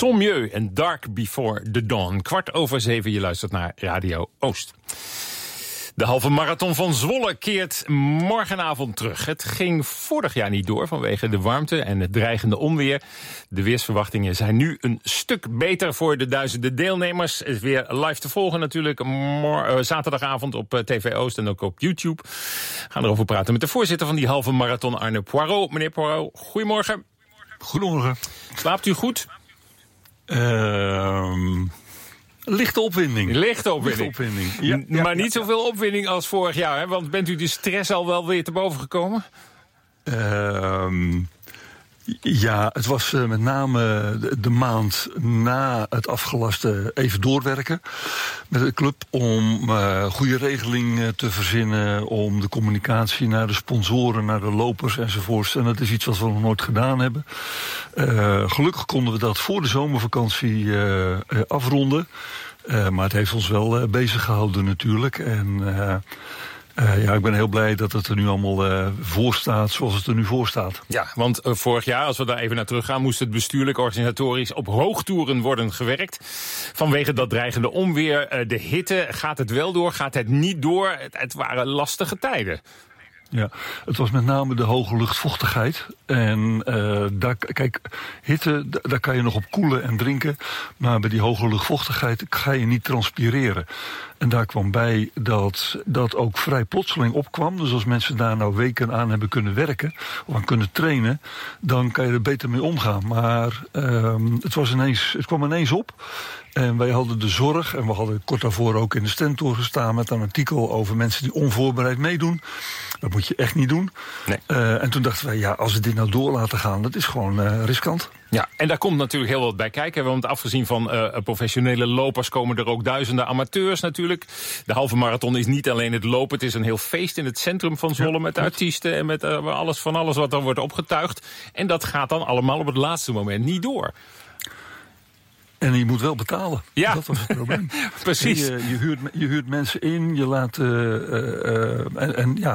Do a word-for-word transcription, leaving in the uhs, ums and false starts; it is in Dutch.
Sommieu en Dark Before the Dawn. Kwart over zeven, je luistert naar Radio Oost. De halve marathon van Zwolle keert morgenavond terug. Het ging vorig jaar niet door vanwege de warmte en het dreigende onweer. De weersverwachtingen zijn nu een stuk beter voor de duizenden deelnemers. Het is weer live te volgen natuurlijk. Mor- uh, zaterdagavond op uh, T V Oost en ook op YouTube. We gaan erover praten met de voorzitter van die halve marathon, Arne Poirot. Meneer Poirot, goedemorgen. Goedemorgen. Slaapt u goed? Uh, lichte opwinding. Lichte opwinding. Lichte opwinding. Ja, ja, ja, maar niet ja, zoveel opwinding als vorig jaar, hè? Want bent u de stress al wel weer te boven gekomen? Uh, ja, het was uh, met name de, de maand na het afgelaste even doorwerken met de club om uh, goede regeling uh, te verzinnen, om de communicatie naar de sponsoren, naar de lopers enzovoorts. En dat is iets wat we nog nooit gedaan hebben. Uh, gelukkig konden we dat voor de zomervakantie uh, uh, afronden. Uh, maar het heeft ons wel uh, bezig gehouden natuurlijk. En uh, Uh, ja, ik ben heel blij dat het er nu allemaal uh, voor staat zoals het er nu voor staat. Ja, want uh, vorig jaar, als we daar even naar terug gaan, moest het bestuurlijk organisatorisch op hoogtoeren worden gewerkt. Vanwege dat dreigende onweer, uh, de hitte, gaat het wel door, gaat het niet door? Het, het waren lastige tijden. Ja, het was met name de hoge luchtvochtigheid. En uh, daar, kijk, hitte, daar kan je nog op koelen en drinken. Maar bij die hoge luchtvochtigheid ga je niet transpireren. En daar kwam bij dat dat ook vrij plotseling opkwam. Dus als mensen daar nou weken aan hebben kunnen werken, of aan kunnen trainen, dan kan je er beter mee omgaan. Maar uh, het, was ineens, het kwam ineens op. En wij hadden de zorg, en we hadden kort daarvoor ook in de Stentor gestaan met een artikel over mensen die onvoorbereid meedoen. Dat moet je echt niet doen. Nee. Uh, en toen dachten wij, ja, als we dit nou door laten gaan, dat is gewoon uh, riskant. Ja, en daar komt natuurlijk heel wat bij kijken. Want afgezien van uh, professionele lopers komen er ook duizenden amateurs natuurlijk. De halve marathon is niet alleen het lopen, het is een heel feest in het centrum van Zwolle, ja, met artiesten en met uh, alles van alles wat dan wordt opgetuigd. En dat gaat dan allemaal op het laatste moment niet door. En je moet wel betalen. Ja. Dat was het probleem. Precies. Je, je, huurt, je huurt mensen in, je laat uh, uh, uh, en, en ja.